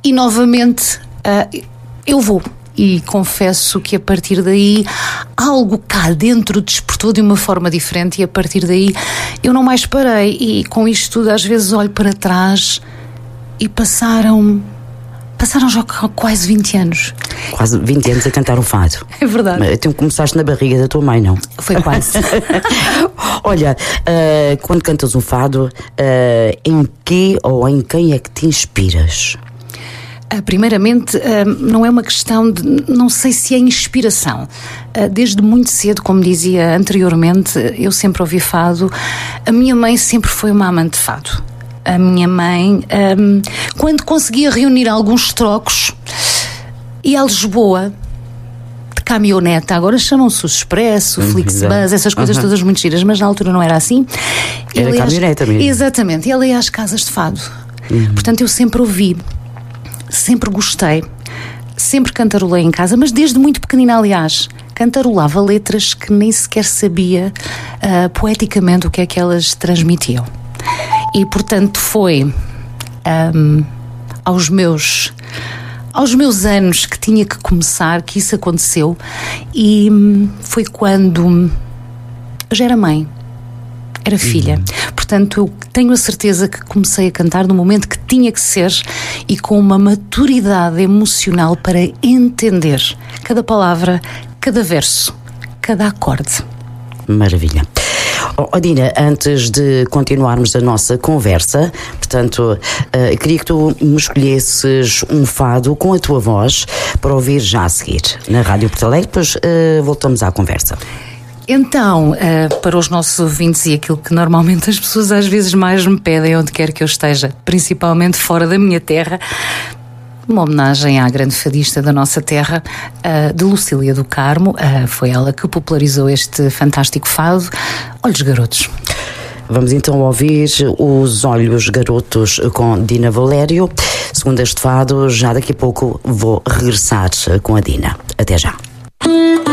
E novamente eu vou. E confesso que a partir daí algo cá dentro despertou de uma forma diferente, e a partir daí eu não mais parei. E com isto tudo às vezes olho para trás e passaram já quase 20 anos. Quase 20 anos a cantar o fado. É verdade. Tu começaste na barriga da tua mãe, não? Foi quase. Olha, quando cantas um fado, em que ou em quem é que te inspiras? Primeiramente, não é uma questão de... Não sei se é inspiração. Desde muito cedo, como dizia anteriormente, eu sempre ouvi fado. A minha mãe sempre foi uma amante de fado. A minha mãe, quando conseguia reunir alguns trocos, ia a Lisboa de caminhoneta. Agora chamam-se o Expresso, o Flixbus, essas coisas todas muito giras, mas na altura não era assim. Era caminhoneta mesmo. Exatamente. E ela ia às casas de fado. Portanto, eu sempre ouvi. Sempre gostei, sempre cantarolei em casa, mas desde muito pequenina, aliás, cantarolava letras que nem sequer sabia poeticamente o que é que elas transmitiam. E portanto foi aos meus anos que tinha que começar, que isso aconteceu, e foi quando eu já era mãe. Era filha. Portanto, eu tenho a certeza que comecei a cantar no momento que tinha que ser, e com uma maturidade emocional para entender cada palavra, cada verso, cada acorde. Maravilha. Dina, antes de continuarmos a nossa conversa, portanto, queria que tu me escolhesses um fado com a tua voz para ouvir já a seguir na Rádio Porto Alegre, depois voltamos à conversa. Então, para os nossos ouvintes, e aquilo que normalmente as pessoas às vezes mais me pedem onde quer que eu esteja, principalmente fora da minha terra, uma homenagem à grande fadista da nossa terra, de Lucília do Carmo. Foi ela que popularizou este fantástico fado, Olhos Garotos. Vamos então ouvir Os Olhos Garotos com Dina Valério. Segundo este fado, já daqui a pouco vou regressar com a Dina. Até já.